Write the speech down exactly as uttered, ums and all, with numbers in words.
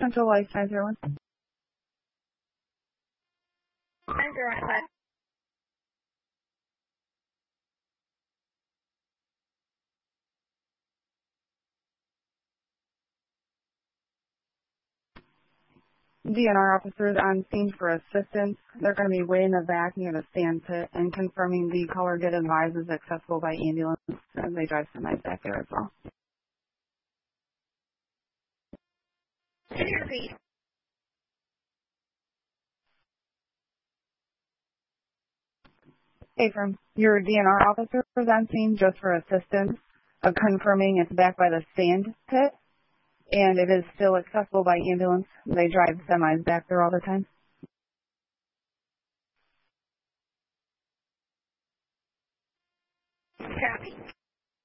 Central Life nine zero one. nine zero one. D N R officers on scene for assistance. They're going to be way in the back near the stand pit and confirming the caller did advise is accessible by ambulance as they drive semis back there as well. Can you repeat? Hey, from your D N R officers on scene just for assistance of confirming it's back by the stand pit and it is still accessible by ambulance. They drive semis back there all the time. Copy.